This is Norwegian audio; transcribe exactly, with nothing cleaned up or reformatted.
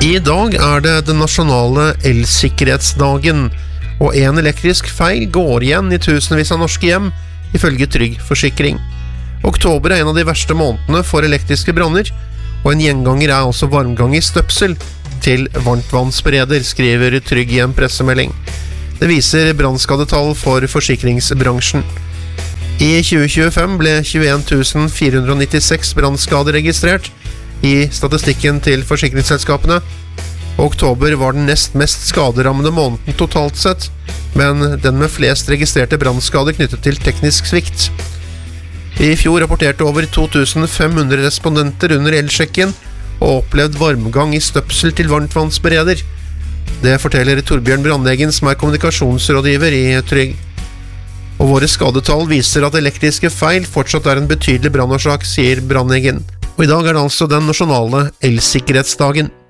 I dag er det den nasjonale elsikkerhetsdagen, og en elektrisk feil går igjen i tusenvis av norske hjem, ifølge Trygg Forsikring. Oktober er en av de verste månedene for elektriske branner, og en gjenganger er også varmgang i støpsel til varmtvannsbereder, skriver Trygg i en pressemelding. Det viser brannskadetall for forsikringsbransjen. I tjue tjuefem ble tjueen tusen fire hundre nittiseks brannskader registrert i statistikken til forsikringsselskapene. Oktober var den nest mest skaderammede måneden totalt sett, men den med flest registrerte brannskader knyttet til teknisk svikt. I fjor rapporterte over to tusen fem hundre respondenter under elsjekken og opplevd varmgang i støpsel til varmtvannsbereder. Det forteller Torbjørn Brandegen, som er kommunikasjonsrådgiver i Trygg. Og våre skadetall viser at elektriske feil fortsatt er en betydelig brannårsak, sier Brandegen. Og i dag er det altså den nasjonale elsikkerhetsdagen.